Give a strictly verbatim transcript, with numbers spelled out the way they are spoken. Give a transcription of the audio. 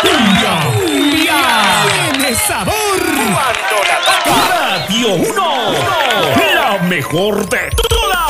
cumbia, cumbia, tiene sabor. Cuando la toca. Radio uno, la mejor de todas.